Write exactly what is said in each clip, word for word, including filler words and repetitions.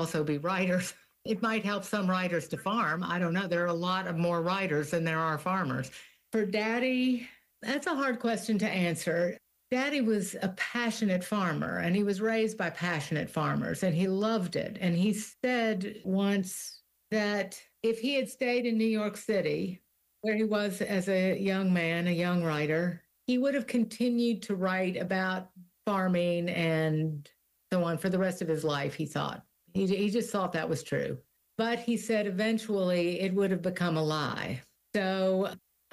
also be writers. It might help some writers to farm. I don't know. There are a lot of more writers than there are farmers. For Daddy, that's a hard question to answer. Daddy was a passionate farmer, and he was raised by passionate farmers, and he loved it. And he said once that if he had stayed in New York City, where he was as a young man, a young writer, he would have continued to write about farming and so on for the rest of his life, he thought. He, he just thought that was true. But he said eventually it would have become a lie. So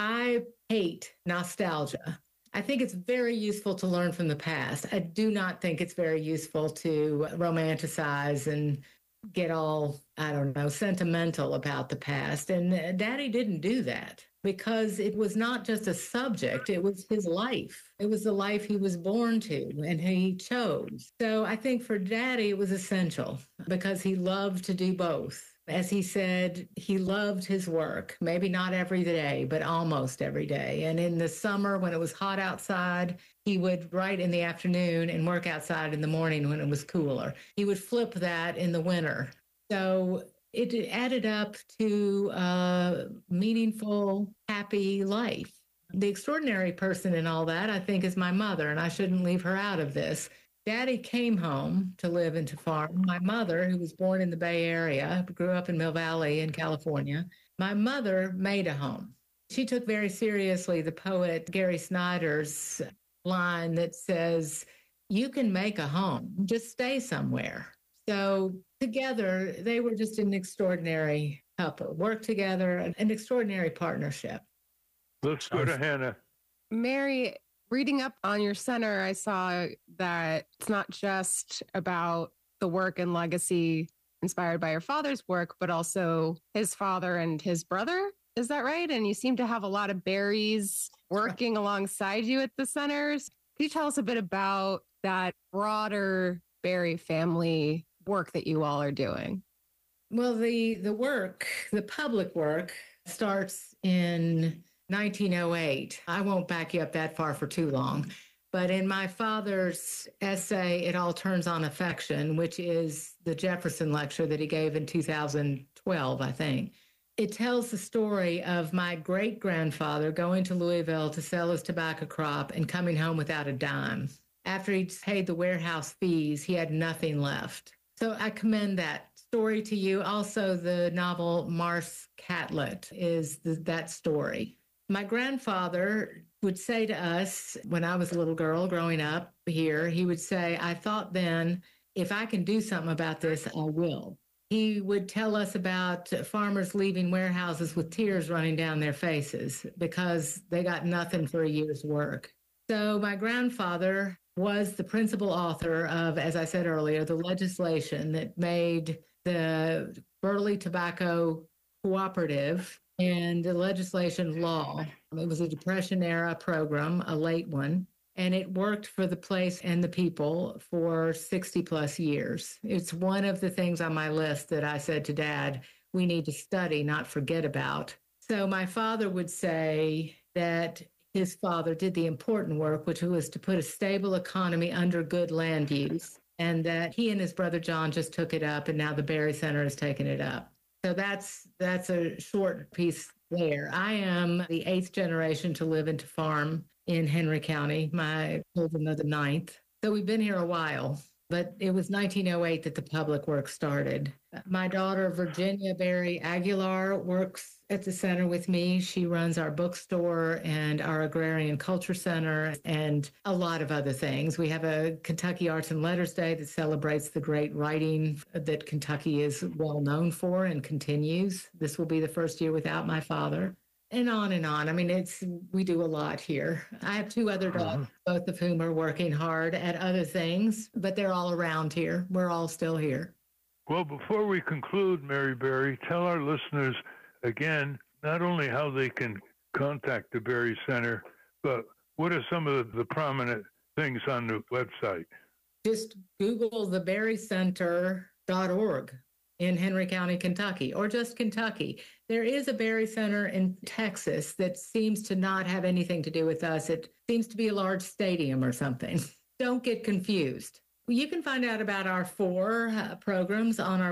I hate nostalgia. I think it's very useful to learn from the past. I do not think it's very useful to romanticize and get all, I don't know, sentimental about the past. And Daddy didn't do that because it was not just a subject, it was his life. It was the life he was born to and he chose. So I think for Daddy, it was essential because he loved to do both. As he said, he loved his work, maybe not every day, but almost every day. And in the summer, when it was hot outside, he would write in the afternoon and work outside in the morning when it was cooler. He would flip that in the winter. So it added up to a meaningful, happy life. The extraordinary person in all that, I think, is my mother, and I shouldn't leave her out of this. Daddy came home to live and to farm. My mother, who was born in the Bay Area, grew up in Mill Valley in California. My mother made a home. She took very seriously the poet Gary Snyder's line that says, you can make a home, just stay somewhere. So together, they were just an extraordinary couple, worked together, an extraordinary partnership. Let's go to Hannah. Mary, reading up on your center, I saw that it's not just about the work and legacy inspired by your father's work, but also his father and his brother. Is that right? And you seem to have a lot of Barrys working alongside you at the centers. Could you tell us a bit about that broader Barry family work that you all are doing? Well, the, the work, the public work, starts in nineteen oh eight. I won't back you up that far for too long. But in my father's essay, It All Turns on Affection, which is the Jefferson lecture that he gave in two thousand twelve, I think, it tells the story of my great-grandfather going to Louisville to sell his tobacco crop and coming home without a dime. After he'd paid the warehouse fees, he had nothing left. So I commend that story to you. Also, the novel Mars Catlett is the, that story. My grandfather would say to us when I was a little girl growing up here, he would say, I thought then, if I can do something about this, I will. He would tell us about farmers leaving warehouses with tears running down their faces because they got nothing for a year's work. So my grandfather was the principal author of, as I said earlier, the legislation that made the Burley Tobacco Cooperative and the legislation law. It was a Depression-era program, a late one, and it worked for the place and the people for sixty-plus years. It's one of the things on my list that I said to Dad, we need to study, not forget about. So my father would say that his father did the important work, which was to put a stable economy under good land use, and that he and his brother John just took it up, and now the Barry Center has taken it up. So that's that's a short piece there. I am the eighth generation to live and to farm in Henry County. My children are the ninth. So we've been here a while, but it was nineteen oh eight that the public work started. My daughter, Virginia Barry Aguilar, works at the center with me. She runs our bookstore and our Agrarian Culture Center and a lot of other things. We have a Kentucky Arts and Letters Day that celebrates the great writing that Kentucky is well known for and continues. This will be the first year without my father. And on and on. I mean, it's we do a lot here. I have two other daughters, both of whom are working hard at other things, but they're all around here. We're all still here. Well, before we conclude, Mary Barry, tell our listeners again, not only how they can contact the Barry Center, but what are some of the prominent things on the website? Just Google the barry center dot org in Henry County, Kentucky, or just Kentucky. There is a Barry Center in Texas that seems to not have anything to do with us. It seems to be a large stadium or something. Don't get confused. You can find out about our four uh, programs on our